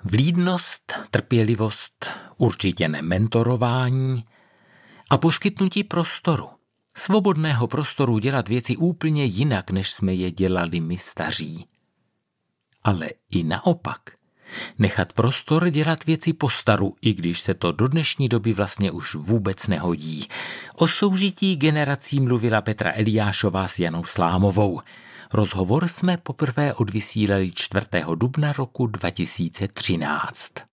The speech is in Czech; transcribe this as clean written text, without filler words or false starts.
Vlídnost, trpělivost, určitě ne mentorování a poskytnutí prostoru. Svobodného prostoru dělat věci úplně jinak, než jsme je dělali my staří. Ale i naopak. Nechat prostor dělat věci po staru, i když se to do dnešní doby vlastně už vůbec nehodí. O soužití generací mluvila Petra Eliášová s Janou Slámovou. Rozhovor jsme poprvé odvysílali 4. dubna roku 2013.